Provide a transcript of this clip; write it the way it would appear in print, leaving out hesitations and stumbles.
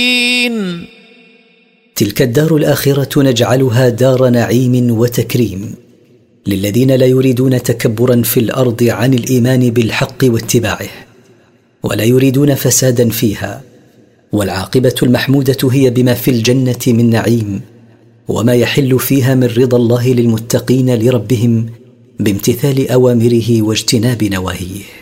تلك الدار الآخرة نجعلها دار نعيم وتكريم للذين لا يريدون تكبرا في الأرض عن الإيمان بالحق واتباعه، ولا يريدون فسادا فيها، والعاقبة المحمودة هي بما في الجنة من نعيم وما يحل فيها من رضا الله للمتقين لربهم بامتثال أوامره واجتناب نواهيه.